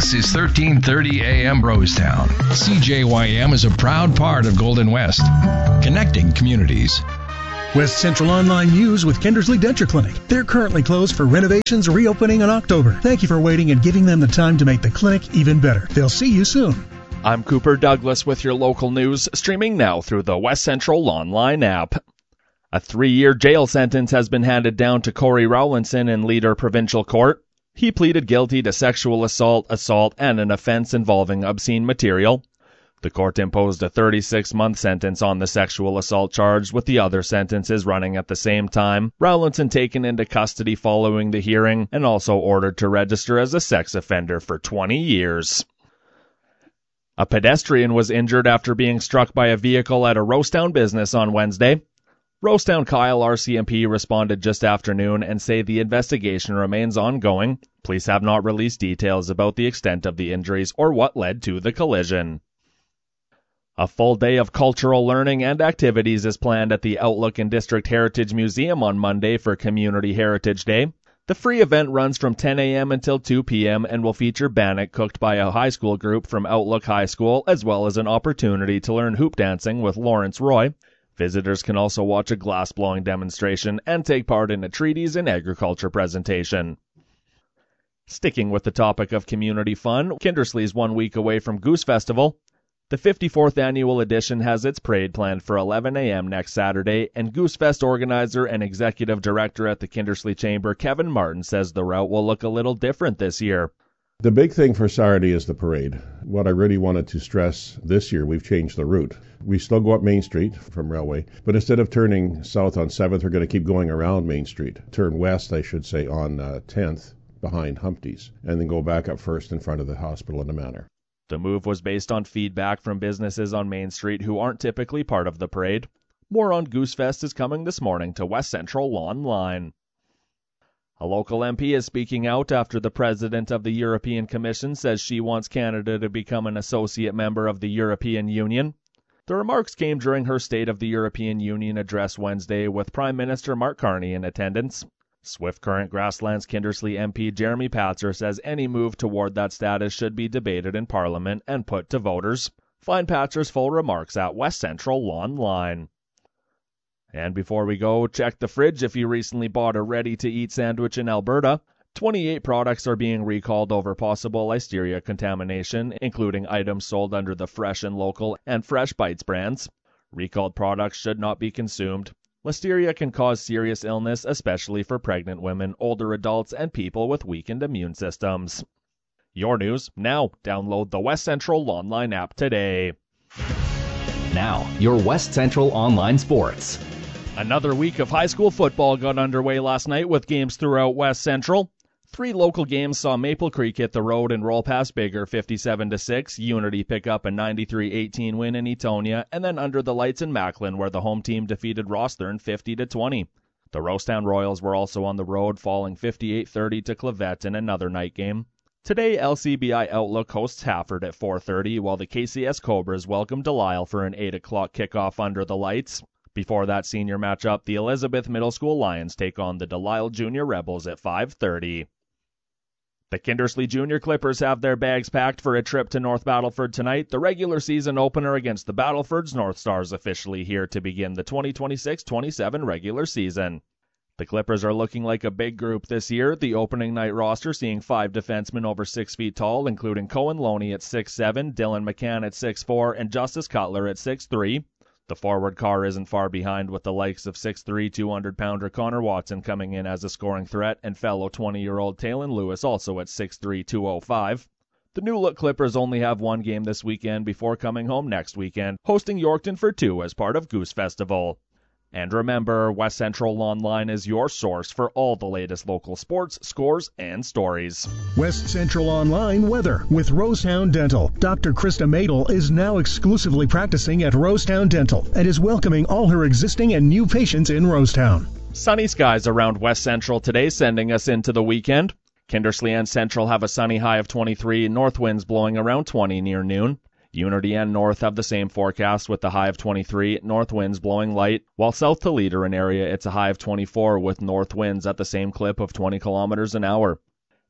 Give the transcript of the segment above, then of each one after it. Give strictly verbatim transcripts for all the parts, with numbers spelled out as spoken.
This is thirteen thirty A M Rosetown. C J Y M is a proud part of Golden West, connecting communities. West Central Online News with Kindersley Denture Clinic. They're currently closed for renovations, reopening in October. Thank you for waiting and giving them the time to make the clinic even better. They'll see you soon. I'm Cooper Douglas with your local news, streaming now through the West Central Online app. A three-year jail sentence has been handed down to Corey Rowlinson in Leader Provincial Court. He pleaded guilty to sexual assault, assault, and an offense involving obscene material. The court imposed a thirty-six month sentence on the sexual assault charge, with the other sentences running at the same time. Rowlinson taken into custody following the hearing and also ordered to register as a sex offender for twenty years. A pedestrian was injured after being struck by a vehicle at a Rosetown business on Wednesday. Rosetown Kyle R C M P responded just after noon and say the investigation remains ongoing. Police have not released details about the extent of the injuries or what led to the collision. A full day of cultural learning and activities is planned at the Outlook and District Heritage Museum on Monday for Community Heritage Day. The free event runs from ten a m until two p m and will feature bannock cooked by a high school group from Outlook High School, as well as an opportunity to learn hoop dancing with Lawrence Roy. Visitors can also watch a glass-blowing demonstration and take part in a treaties and agriculture presentation. Sticking with the topic of community fun, Kindersley is one week away from Goose Festival. The fifty-fourth annual edition has its parade planned for eleven a m next Saturday, and Goose Fest organizer and executive director at the Kindersley Chamber, Kevin Martin, says the route will look a little different this year. The big thing for Saturday is the parade. What I really wanted to stress this year, we've changed the route. We still go up Main Street from Railway, but instead of turning south on seventh, we're going to keep going around Main Street. Turn west, I should say, on uh, tenth behind Humpty's, and then go back up first in front of the hospital in the Manor. The move was based on feedback from businesses on Main Street who aren't typically part of the parade. More on Goosefest is coming this morning to West Central Online. A local M P is speaking out after the president of the European Commission says she wants Canada to become an associate member of the European Union. The remarks came during her State of the European Union address Wednesday, with Prime Minister Mark Carney in attendance. Swift Current Grasslands Kindersley M P Jeremy Patzer says any move toward that status should be debated in Parliament and put to voters. Find Patzer's full remarks at West Central Online. And before we go, check the fridge if you recently bought a ready-to-eat sandwich in Alberta. twenty-eight products are being recalled over possible listeria contamination, including items sold under the Fresh and Local and Fresh Bites brands. Recalled products should not be consumed. Listeria can cause serious illness, especially for pregnant women, older adults, and people with weakened immune systems. Your news now. Download the West Central Online app today. Now, your West Central Online Sports. Another week of high school football got underway last night with games throughout West Central. Three local games saw Maple Creek hit the road and roll past Bigger fifty-seven to six, Unity pick up a ninety-three eighteen win in Etonia, and then under the lights in Macklin, where the home team defeated Rosthern fifty to twenty. The Rosetown Royals were also on the road, falling fifty-eight thirty to Clavette in another night game. Today, L C B I Outlook hosts Hafford at four thirty, while the K C S Cobras welcome Delisle for an eight o'clock kickoff under the lights. Before that senior matchup, the Elizabeth Middle School Lions take on the Delisle Junior Rebels at five thirty. The Kindersley Junior Clippers have their bags packed for a trip to North Battleford tonight. The regular season opener against the Battlefords North Stars officially here to begin the twenty twenty-six twenty-seven regular season. The Clippers are looking like a big group this year. The opening night roster seeing five defensemen over six feet tall, including Cohen Loney at six seven, Dylan McCann at six four, and Justice Cutler at six three. The forward car isn't far behind, with the likes of six three, two hundred pounder Connor Watson coming in as a scoring threat, and fellow twenty-year-old Talon Lewis also at six three, two oh five. The new-look Clippers only have one game this weekend before coming home next weekend, hosting Yorkton for two as part of Goose Festival. And remember, West Central Online is your source for all the latest local sports, scores, and stories. West Central Online weather with Rosetown Dental. Doctor Krista Madel is now exclusively practicing at Rosetown Dental and is welcoming all her existing and new patients in Rosetown. Sunny skies around West Central today, sending us into the weekend. Kindersley and Central have a sunny high of twenty-three, north winds blowing around twenty near noon. Unity and North have the same forecast with the high of twenty-three, north winds blowing light, while South Toledo area it's a high of twenty-four with north winds at the same clip of twenty kilometers an hour.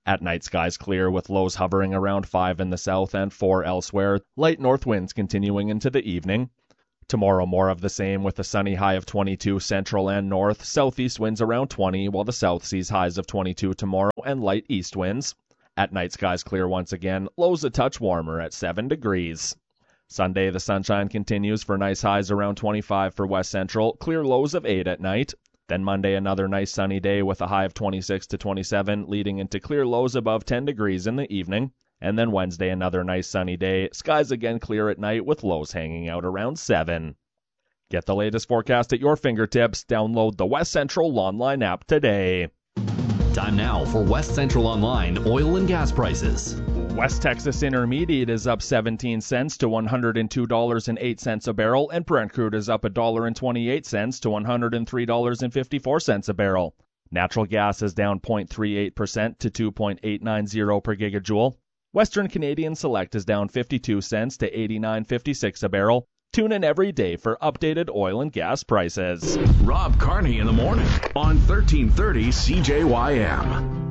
At night, skies clear with lows hovering around five in the south and four elsewhere. Light north winds continuing into the evening. Tomorrow, more of the same with a sunny high of twenty-two central and north. Southeast winds around twenty, while the south sees highs of twenty-two tomorrow and light east winds. At night, skies clear once again. Lows a touch warmer at seven degrees. Sunday, the sunshine continues for nice highs around twenty-five for west central. Clear lows of eight at night. Then Monday, another nice sunny day with a high of twenty-six to twenty-seven, leading into clear lows above ten degrees in the evening. And then Wednesday, another nice sunny day. Skies again clear at night with lows hanging out around seven. Get the latest forecast at your fingertips. Download the West Central Online app today. Time now for West Central Online oil and gas prices. West Texas Intermediate is up seventeen cents to one hundred two dollars and eight cents a barrel, and Brent crude is up one dollar and twenty-eight cents to one hundred three dollars and fifty-four cents a barrel. Natural gas is down zero point three eight percent to two point eight nine zero per gigajoule. Western Canadian Select is down fifty-two cents to eighty-nine fifty-six a barrel. Tune in every day for updated oil and gas prices. Rob Carney in the morning on thirteen thirty C J Y M.